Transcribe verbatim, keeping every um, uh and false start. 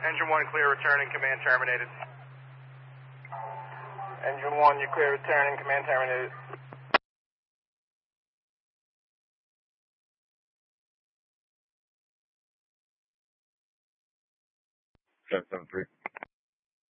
Engine one clear, returning, command terminated. Engine one, you clear, returning, command terminated. seven seven three.